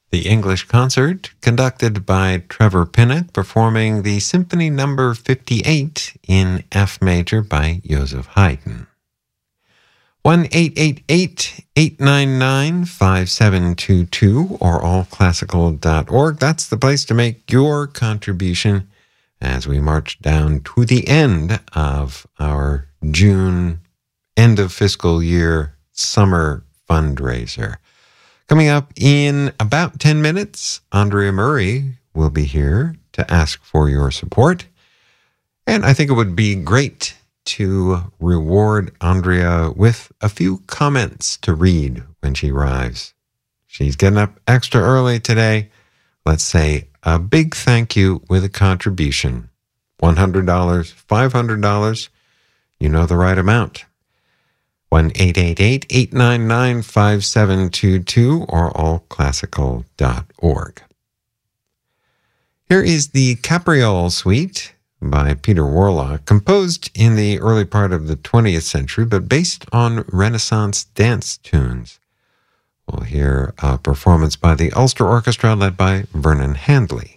The English concert, conducted by Trevor Pinnock, performing the Symphony No. 58 in F major by Joseph Haydn. 1-888-899-5722 or allclassical.org. That's the place to make your contribution as we march down to the end of our June, end of fiscal year summer fundraiser. Coming up in about 10 minutes, Andrea Murray will be here to ask for your support. And I think it would be great to reward Andrea with a few comments to read when she arrives. She's getting up extra early today. Let's say a big thank you with a contribution. $100, $500, you know the right amount. 1-888-899-5722 or allclassical.org. Here is the Capriole Suite by Peter Warlock, composed in the early part of the 20th century, but based on Renaissance dance tunes. We'll hear a performance by the Ulster Orchestra led by Vernon Handley.